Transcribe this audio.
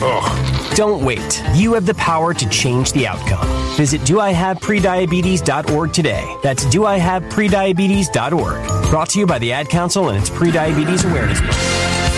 Ugh. Don't wait. You have the power to change the outcome. Visit doihaveprediabetes.org today. That's doihaveprediabetes.org. Brought to you by the Ad Council and its Prediabetes Awareness Month.